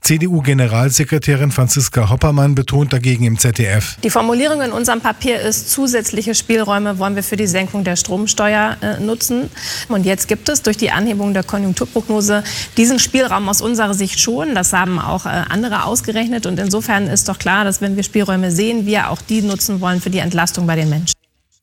CDU-Generalsekretärin Franziska Hoppermann betont dagegen im ZDF: Die Formulierung in unserem Papier ist, zusätzliche Spielräume wollen wir für die Senkung der Stromsteuer nutzen. Und jetzt gibt es durch die Anhebung der Konjunkturprognose diesen Spielraum aus unserer Sicht schon. Das haben auch andere ausgerechnet. Und insofern ist doch klar, dass wenn wir Spielräume sehen, wir auch die nutzen wollen für die Entlastung bei den Menschen.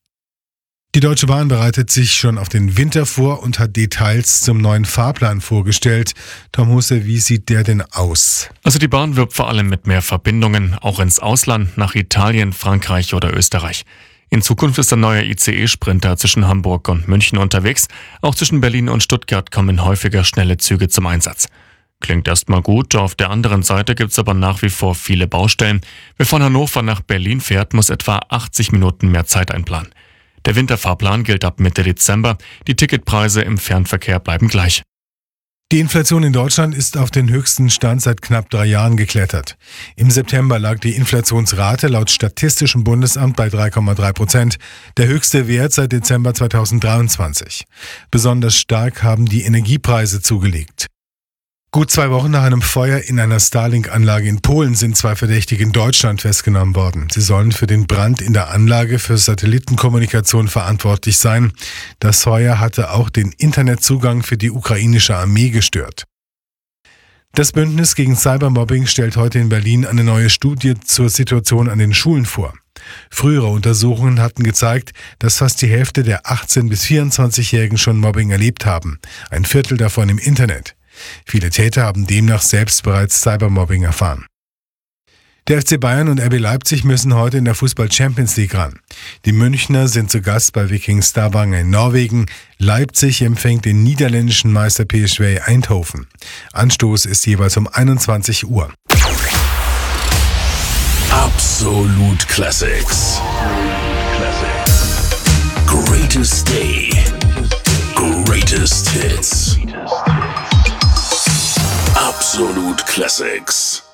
Die Deutsche Bahn bereitet sich schon auf den Winter vor und hat Details zum neuen Fahrplan vorgestellt. Tom Husse, wie sieht der denn aus? Also die Bahn wirbt vor allem mit mehr Verbindungen, auch ins Ausland, nach Italien, Frankreich oder Österreich. In Zukunft ist ein neuer ICE-Sprinter zwischen Hamburg und München unterwegs. Auch zwischen Berlin und Stuttgart kommen häufiger schnelle Züge zum Einsatz. Klingt erstmal gut, auf der anderen Seite gibt's aber nach wie vor viele Baustellen. Wer von Hannover nach Berlin fährt, muss etwa 80 Minuten mehr Zeit einplanen. Der Winterfahrplan gilt ab Mitte Dezember. Die Ticketpreise im Fernverkehr bleiben gleich. Die Inflation in Deutschland ist auf den höchsten Stand seit knapp 3 Jahren geklettert. Im September lag die Inflationsrate laut Statistischem Bundesamt bei 3,3%, der höchste Wert seit Dezember 2023. Besonders stark haben die Energiepreise zugelegt. Gut 2 Wochen nach einem Feuer in einer Starlink-Anlage in Polen sind 2 Verdächtige in Deutschland festgenommen worden. Sie sollen für den Brand in der Anlage für Satellitenkommunikation verantwortlich sein. Das Feuer hatte auch den Internetzugang für die ukrainische Armee gestört. Das Bündnis gegen Cybermobbing stellt heute in Berlin eine neue Studie zur Situation an den Schulen vor. Frühere Untersuchungen hatten gezeigt, dass fast die Hälfte der 18- bis 24-Jährigen schon Mobbing erlebt haben. Ein Viertel davon im Internet. Viele Täter haben demnach selbst bereits Cybermobbing erfahren. Der FC Bayern und RB Leipzig müssen heute in der Fußball-Champions League ran. Die Münchner sind zu Gast bei Viking Stavanger in Norwegen. Leipzig empfängt den niederländischen Meister PSV Eindhoven. Anstoß ist jeweils um 21 Uhr. Absolute Classics. Greatest Day. Greatest Hits. Absolute Classics.